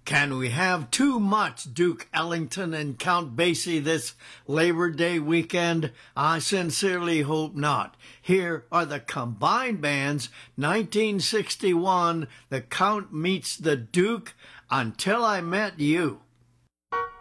Can we have too much Duke Ellington and Count Basie this Labor Day weekend? I sincerely hope not. Here are the combined bands, 1961, The Count Meets the Duke, Until I Met You.